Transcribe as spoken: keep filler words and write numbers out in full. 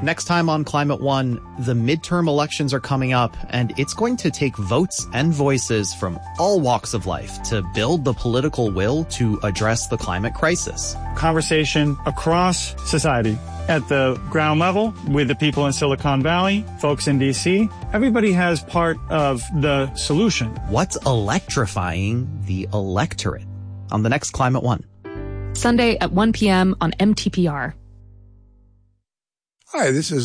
Next time on Climate One, the midterm elections are coming up, and it's going to take votes and voices from all walks of life to build the political will to address the climate crisis. Conversation across society at the ground level with the people in Silicon Valley, folks in D C. Everybody has part of the solution. What's electrifying the electorate? On the next Climate One. Sunday at one p.m. on M T P R. Hi, this is